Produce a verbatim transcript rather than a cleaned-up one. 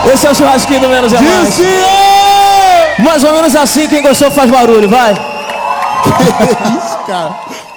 Esse é o churrasquinho do Menos é Mais. Descia! Mais ou menos assim, quem gostou faz barulho, vai. Que isso, cara?